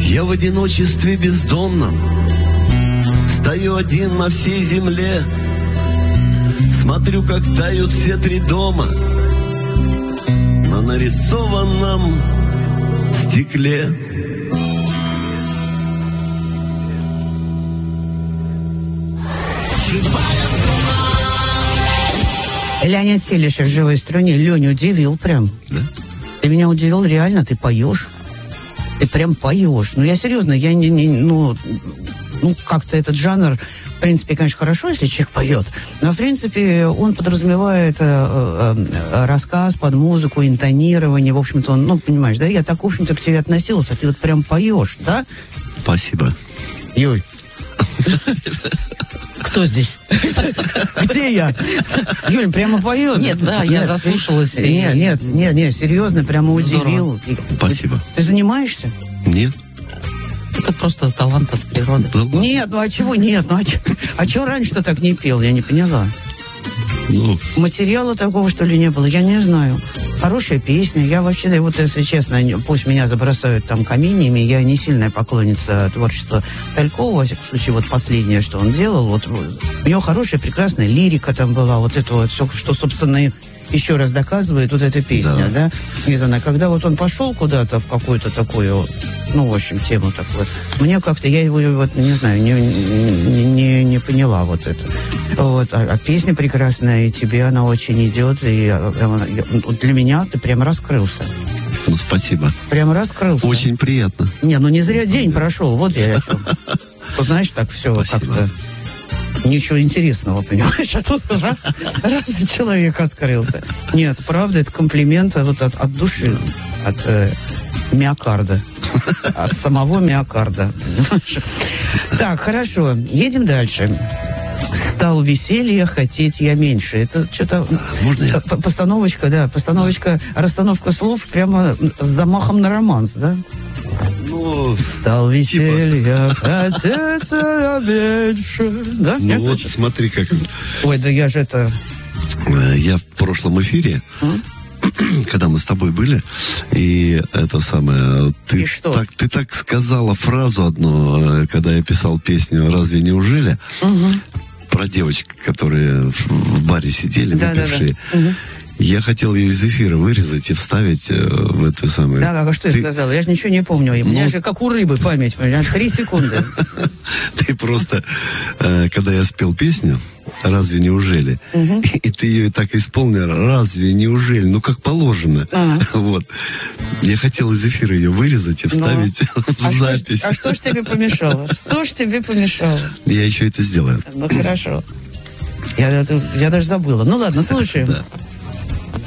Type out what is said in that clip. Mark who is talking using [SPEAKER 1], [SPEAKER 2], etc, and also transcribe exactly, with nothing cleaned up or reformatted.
[SPEAKER 1] Я в одиночестве бездонном стою один на всей земле, смотрю, как тают все три дома на нарисованном стекле.
[SPEAKER 2] Леонид Телешев в «Живой струне». Леня удивил прям.
[SPEAKER 1] Да?
[SPEAKER 2] Ты меня удивил, реально, ты поешь. Ты прям поешь. Ну, я серьезно, я не... не ну, ну, как-то этот жанр, в принципе, конечно, хорошо, если человек поет, но, в принципе, он подразумевает э, э, рассказ под музыку, интонирование, в общем-то, он, ну, понимаешь, да, я так, в общем-то, к тебе относился, ты вот прям поешь, да?
[SPEAKER 1] Спасибо.
[SPEAKER 2] Юль.
[SPEAKER 3] Кто здесь?
[SPEAKER 2] Где я? Юль, прямо поет?
[SPEAKER 3] Нет, да, я заслушалась.
[SPEAKER 2] Нет, нет, нет, нет, серьезно, прямо удивил.
[SPEAKER 1] Спасибо.
[SPEAKER 2] Ты занимаешься?
[SPEAKER 1] Нет.
[SPEAKER 3] Это просто талант от природы.
[SPEAKER 2] Нет, ну а чего нет? Ну а, ч... а чего раньше-то так не пел? Я не поняла.
[SPEAKER 1] Ну.
[SPEAKER 2] Материала такого, что ли, не было? Я не знаю. Хорошая песня. Я вообще, да, вот если честно, пусть меня забросают там каменьями, я не сильная поклонница творчества Талькова, во всяком случае, вот последнее, что он делал, вот у него хорошая, прекрасная лирика там была, вот это вот все, что, собственно, еще раз доказывает вот эта песня, да, да? Не знаю, когда вот он пошел куда-то в какую-то такую, ну, в общем, тему такую, мне как-то, я его, вот, не знаю, не, не, не поняла вот это. Вот, а, а песня прекрасная, и тебе она очень идет, и а, для меня ты прям раскрылся.
[SPEAKER 1] Ну, спасибо.
[SPEAKER 2] Прям раскрылся.
[SPEAKER 1] Очень приятно.
[SPEAKER 2] Не, ну не зря день прошел, вот я о чем. Вот знаешь, так все как-то... Ничего интересного, понимаешь? А тут раз, раз и человек открылся. Нет, правда, это комплимент вот от, от души, от э, миокарда. От самого миокарда. Понимаешь? Так, хорошо, едем дальше. Стал веселье, хотеть я меньше. Это что-то...
[SPEAKER 1] Можно я?
[SPEAKER 2] Постановочка, да, постановочка, расстановка слов прямо с замахом на романс, да?
[SPEAKER 1] Ну,
[SPEAKER 2] стал веселье, хотеть я меньше. Да?
[SPEAKER 1] Ну
[SPEAKER 2] это
[SPEAKER 1] вот,
[SPEAKER 2] что?
[SPEAKER 1] смотри, как...
[SPEAKER 2] Ой, да я же это...
[SPEAKER 1] Я в прошлом эфире, а? когда мы с тобой были, и это самое... Ты,
[SPEAKER 2] и что?
[SPEAKER 1] Так, ты так сказала фразу одну, когда я писал песню «Разве неужели?»
[SPEAKER 2] Угу.
[SPEAKER 1] Про девочек, которые в баре сидели,
[SPEAKER 2] да,
[SPEAKER 1] выпившие.
[SPEAKER 2] Да, да. Угу.
[SPEAKER 1] Я хотел ее из эфира вырезать и вставить э, в эту самую...
[SPEAKER 2] Да, а что ты... я сказала? Я же ничего не помню. У меня ну... же как у рыбы память. У меня три секунды.
[SPEAKER 1] Ты просто... Когда я спел песню «Разве неужели?» и ты ее так исполнил «Разве неужели?» Ну, как положено. Вот. Я хотел из эфира ее вырезать и вставить в запись.
[SPEAKER 2] А что ж тебе помешало? Что ж тебе помешало?
[SPEAKER 1] Я еще это сделаю.
[SPEAKER 2] Ну, хорошо. Я даже забыла. Ну, ладно, слушаем.